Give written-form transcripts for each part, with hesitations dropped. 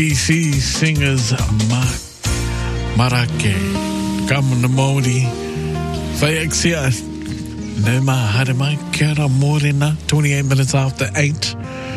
BC singers Marake, Kamana Modi, Fayaxia, Nema Hadema, Kera Morena, 28 minutes after 8.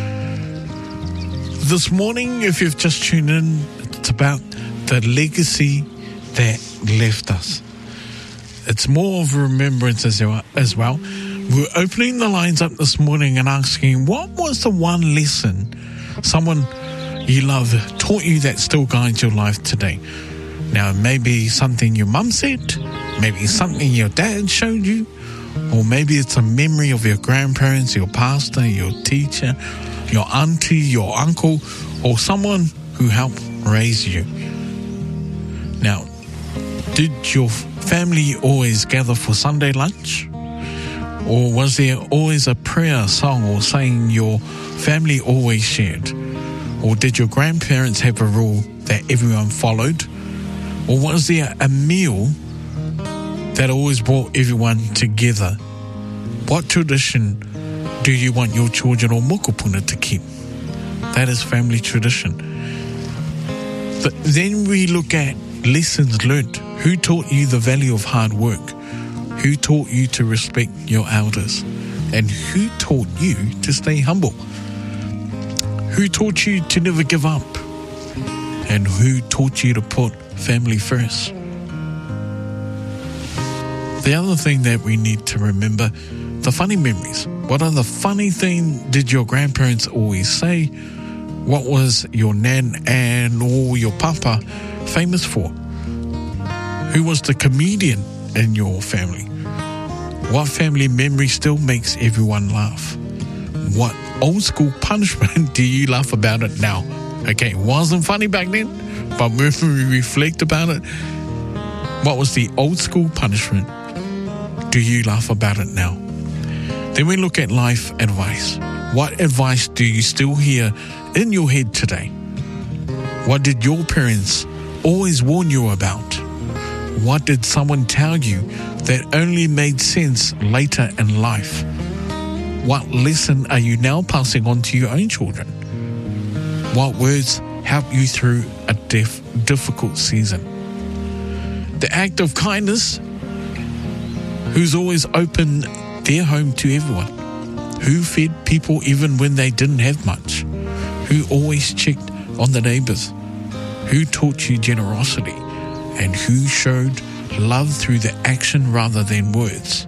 This morning, if you've just tuned in, it's about the legacy that left us. It's more of a remembrance as well. We're opening the lines up this morning and asking, what was the one lesson someone you love taught you that still guides your life today? Now, maybe something your mum said, maybe something your dad showed you, or maybe it's a memory of your grandparents, your pastor, your teacher, your auntie, your uncle, or someone who helped raise you. Now, did your family always gather for Sunday lunch? Or was there always a prayer song or saying your family always shared? Or did your grandparents have a rule that everyone followed? Or was there a meal that always brought everyone together? What tradition do you want your children or mokopuna to keep? That is family tradition. But then we look at lessons learned. Who taught you the value of hard work? Who taught you to respect your elders? And who taught you to stay humble? Who taught you to never give up? And who taught you to put family first? The other thing that we need to remember, the funny memories. What are the funny things did your grandparents always say? What was your nan and or your papa famous for? Who was the comedian in your family? What family memory still makes everyone laugh? What old school punishment do you laugh about it now? Okay, it wasn't funny back then, but when we reflect about it, what was the old school punishment? Do you laugh about it now? Then we look at life advice. What advice do you still hear in your head today? What did your parents always warn you about? What did someone tell you that only made sense later in life? What lesson are you now passing on to your own children? What words help you through a difficult season? The act of kindness, who's always opened their home to everyone? Who fed people even when they didn't have much? Who always checked on the neighbors? Who taught you generosity? And who showed love through the action rather than words?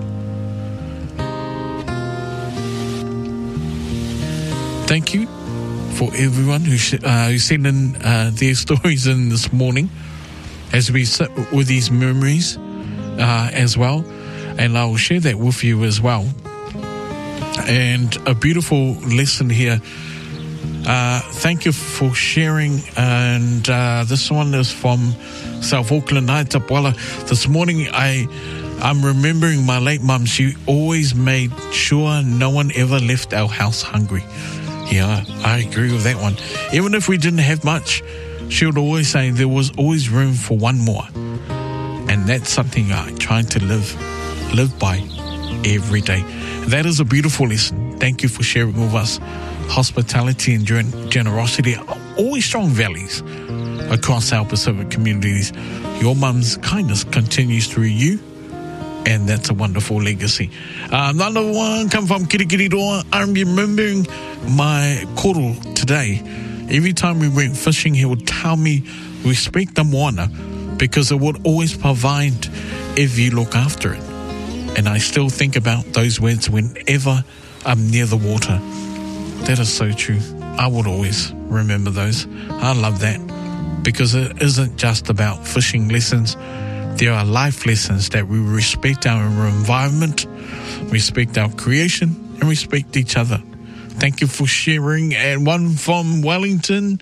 Thank you for everyone who sent in their stories in this morning as we sit with these memories as well. And I will share that with you as well. And a beautiful lesson here. Thank you for sharing. And this one is from South Auckland, Aitapwala. This morning, I'm remembering my late mum. She always made sure no one ever left our house hungry. Yeah, I agree with that one. Even if we didn't have much, she would always say there was always room for one more. And that's something I try to live by every day. That is a beautiful lesson. Thank you for sharing with us. Hospitality and generosity are always strong values across our Pacific communities. Your mum's kindness continues through you, and that's a wonderful legacy. Another one come from Kirikiriroa. I'm remembering my koro today. Every time we went fishing, he would tell me, respect the moana, because it would always provide if you look after it. And I still think about those words whenever I'm near the water. That is so true. I would always remember those. I love that because it isn't just about fishing lessons. There are life lessons that we respect our environment, respect our creation, and respect each other. Thank you for sharing. And one from Wellington.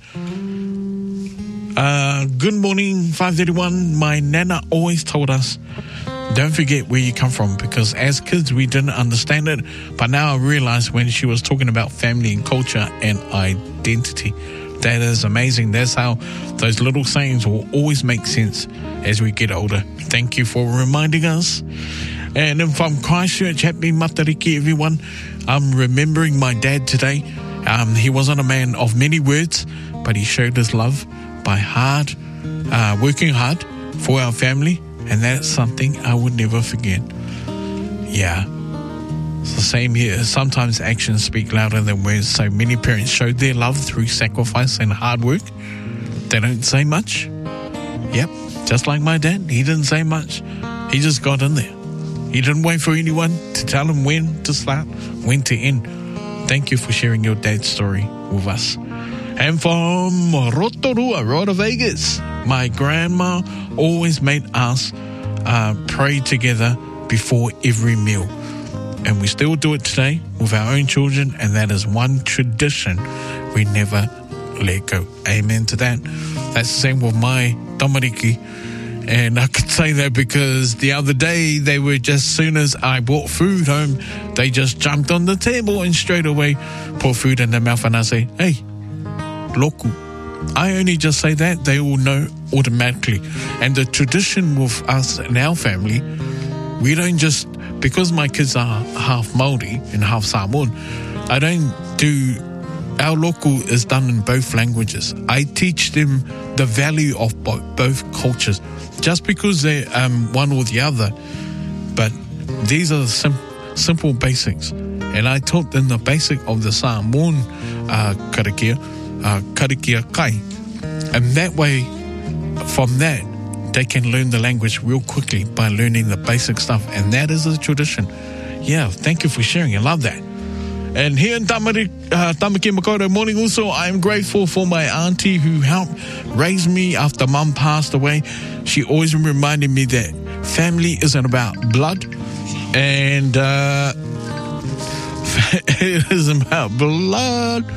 Good morning, 531. My nana always told us, don't forget where you come from, because as kids we didn't understand it, but now I realize when she was talking about family and culture and identity. That is amazing. That's how those little sayings will always make sense as we get older. Thank you for reminding us. And then from Christchurch, happy Matariki, everyone. I'm remembering my dad today. He wasn't a man of many words, but he showed his love by working hard for our family, and that's something I would never forget. Yeah, it's the same here. Sometimes actions speak louder than words, so many parents showed their love through sacrifice and hard work. They don't say much. Yep, just like my dad, he didn't say much. He just got in there. He didn't wait for anyone to tell him when to start, when to end. Thank you for sharing your dad's story with us. And from Rotorua, Vegas, my grandma always made us pray together before every meal. And we still do it today with our own children, and that is one tradition we never let go. Amen to that. That's the same with my tamariki. And I could say that because the other day they were just, soon as I brought food home, they just jumped on the table and straight away put food in their mouth, and I say, hey, loku. I only just say that, they all know automatically. And the tradition with us and our family, we don't just, because my kids are half Māori and half Samoan, I don't do, our loku is done in both languages. I teach them the value of both cultures, just because they're one or the other. But these are the simple basics. And I taught them the basic of the Samoan karakia kai. And that way, from that, they can learn the language real quickly by learning the basic stuff. And that is a tradition. Yeah, thank you for sharing. I love that. And here in Tamaki Makaurau morning also, I'm grateful for my auntie who helped raise me after mum passed away. She always reminded me that family isn't about blood, and it isn't about blood.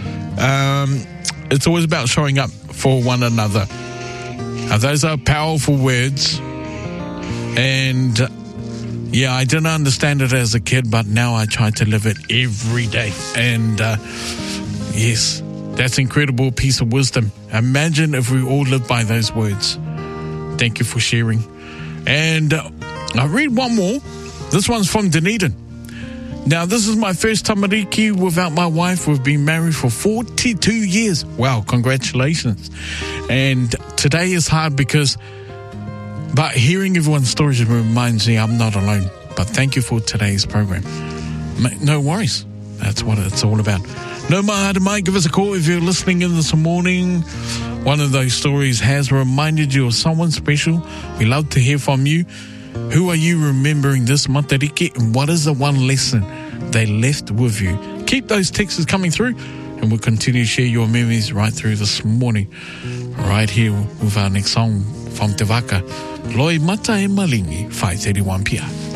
It's always about showing up for one another. Those are powerful words. And yeah, I didn't understand it as a kid, but now I try to live it every day. And yes, that's an incredible piece of wisdom. Imagine if we all lived by those words. Thank you for sharing. And I'll read one more. This one's from Dunedin. Now, this is my first tamariki without my wife. We've been married for 42 years. Wow, congratulations. And today is hard but hearing everyone's stories reminds me I'm not alone. But thank you for today's program. No worries. That's what it's all about. No matter what, give us a call if you're listening in this morning. One of those stories has reminded you of someone special. We love to hear from you. Who are you remembering this matariki, and what is the one lesson they left with you? Keep those texts coming through, and we'll continue to share your memories right through this morning. Right here with our next song from Te Waka, Loi Mata e Malingi, 5:31 p.m.